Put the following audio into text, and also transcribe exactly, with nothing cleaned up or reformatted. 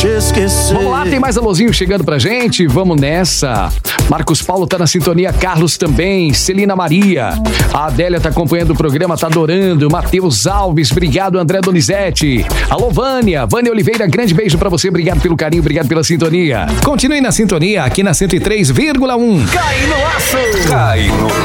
te esquecer. Vamos lá, tem mais alôzinho chegando pra gente. Vamos nessa. Marcos Paulo tá na sintonia, Carlos também, Celina Maria. A Adélia tá acompanhando o programa, tá adorando. Matheus Alves, obrigado, André Donizete. Alô, Vânia. Vânia Oliveira, grande beijo pra você. Obrigado pelo carinho, obrigado pela sintonia. Continue na sintonia aqui na cento e três vírgula um. Cai no laço. Cai no